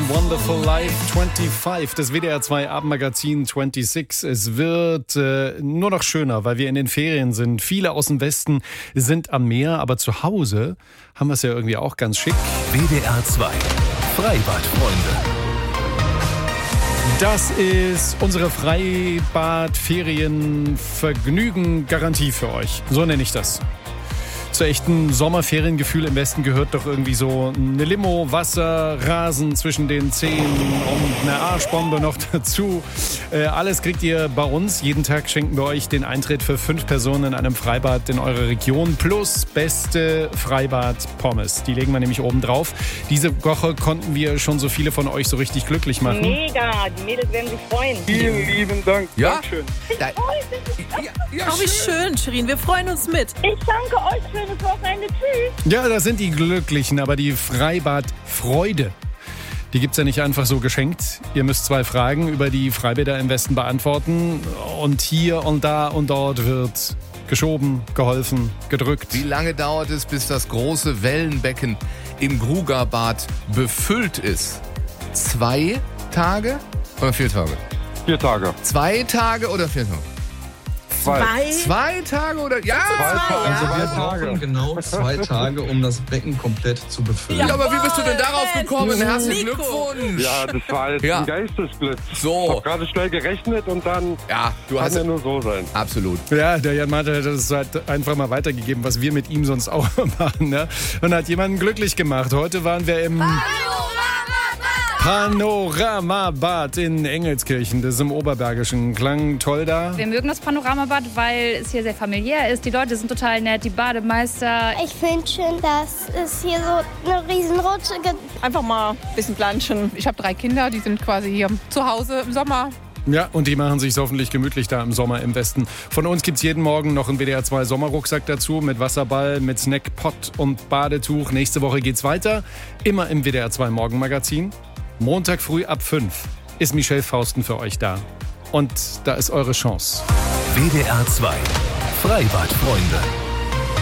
Wonderful Life 25, das WDR 2 Abendmagazin 26. Es wird nur noch schöner, weil wir in den Ferien sind. Viele aus dem Westen sind am Meer, aber zu Hause haben wir es ja irgendwie auch ganz schick. WDR 2 Freibadfreunde. Das ist unsere Freibad-Ferien-Vergnügen-Garantie für euch. So nenne ich das. Zu echten Sommerferiengefühl im Westen gehört doch irgendwie so eine Limo, Wasser, Rasen zwischen den Zehen und eine Arschbombe noch dazu. Alles kriegt ihr bei uns. Jeden Tag schenken wir euch den Eintritt für 5 Personen in einem Freibad in eurer Region plus beste Freibad-Pommes. Die legen wir nämlich oben drauf. Diese Woche konnten wir schon so viele von euch so richtig glücklich machen. Mega, die Mädels werden sich freuen. Vielen lieben Dank. Ja? Dankeschön. Ja, Wie schön, Shirin. Wir freuen uns mit. Ich danke euch, schönes Wochenende. Tschüss. Ja, das sind die Glücklichen, aber die Freibad-Freude, die gibt's ja nicht einfach so geschenkt. Ihr müsst 2 Fragen über die Freibäder im Westen beantworten. Und hier und da und dort wird geschoben, geholfen, gedrückt. Wie lange dauert es, bis das große Wellenbecken im Grugerbad befüllt ist? 2 Tage oder 4 Tage? 4 Tage. 2 Tage oder 4 Tage? 2 Tage oder? Ja! Also wir Tage. brauchen genau 2 Tage, um das Becken komplett zu befüllen. Ja, aber wie bist du denn darauf gekommen? Herzlichen Nico. Glückwunsch! Ja, das war jetzt Ja. ein Geistesblitz. So. Ich habe gerade schnell gerechnet und dann Ja, du kann hast ja nur so sein. absolut. Ja, der Jan Martin hat das halt einfach mal weitergegeben, was wir mit ihm sonst auch machen. Ne? Und hat jemanden glücklich gemacht. Heute waren wir im Panoramabad in Engelskirchen. Das ist im Oberbergischen. Klang toll da. Wir mögen das Panoramabad, weil es hier sehr familiär ist. Die Leute sind total nett, die Bademeister. Ich finde schön, dass es hier so eine Riesenrutsche gibt. Einfach mal ein bisschen planschen. Ich habe 3 Kinder, die sind quasi hier zu Hause im Sommer. Ja, und die machen sich hoffentlich gemütlich da im Sommer im Westen. Von uns gibt's jeden Morgen noch einen WDR 2 Sommerrucksack dazu mit Wasserball, mit Snackpot und Badetuch. Nächste Woche geht's weiter. Immer im WDR 2 Morgenmagazin. Montag früh ab 5 ist Michelle Fausten für euch da. Und da ist eure Chance. WDR 2 Freibadfreunde.